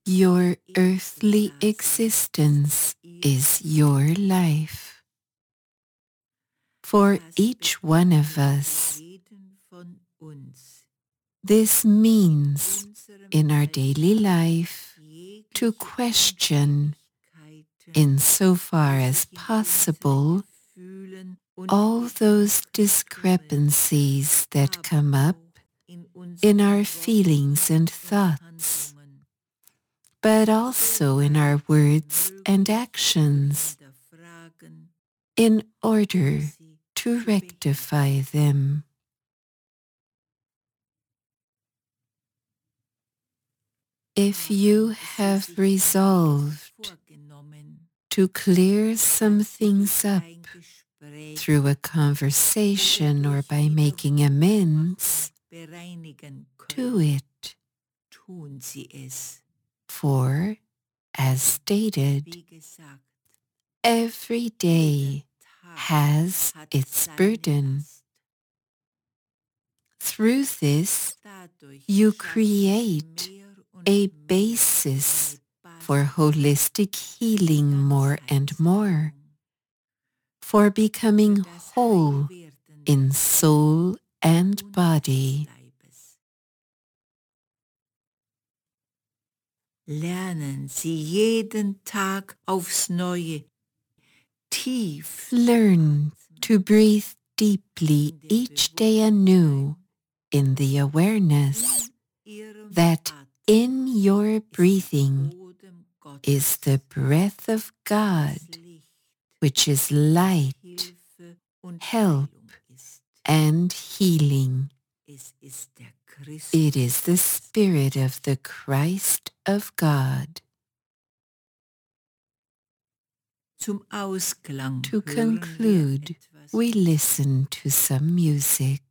Your earthly existence is your life. For each one of us, this means in our daily life to question, insofar as possible, all those discrepancies that come up in our feelings and thoughts, but also in our words and actions, in order to rectify them. If you have resolved to clear some things up through a conversation or by making amends, do it. For, as stated, every day has its burden. Through this, you create a basis for holistic healing more and more, for becoming whole in soul and body. Lernen Sie jeden Tag aufs Neue tief. Learn to breathe deeply each day anew in the awareness that in your breathing is the breath of God, which is light, help, and healing. It is the Spirit of the Christ of God. To conclude, we listen to some music.